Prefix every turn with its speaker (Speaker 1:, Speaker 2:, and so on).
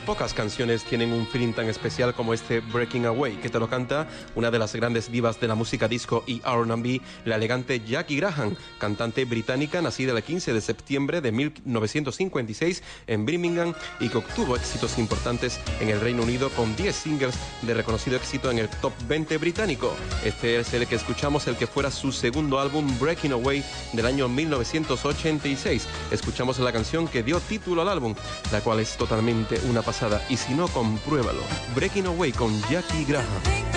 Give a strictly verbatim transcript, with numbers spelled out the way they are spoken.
Speaker 1: pocas canciones tienen un feeling tan especial como este Breaking Away, que te lo canta una de las grandes divas de la música disco y R and B, la elegante Jackie Graham, cantante británica nacida el quince de septiembre de mil novecientos cincuenta y seis en Birmingham y que obtuvo éxitos importantes en el Reino Unido con diez singles de reconocido éxito en el top veinte británico. Este es el que escuchamos, el que fuera su segundo álbum, Breaking Away, del año mil novecientos ochenta y seis. Escuchamos la canción que dio título al álbum, la cual es totalmente una pasada, y si no, compruébalo. Breaking Away con Jackie Graham.